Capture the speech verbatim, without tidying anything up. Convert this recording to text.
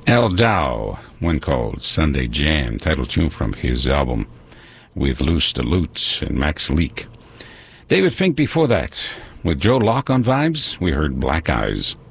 Al Dow, one called Sunday Jam, title tune from his album with Luce the Lutz and Max Leak. David Fink before that. With Joe Locke on vibes, we heard Black Eyes.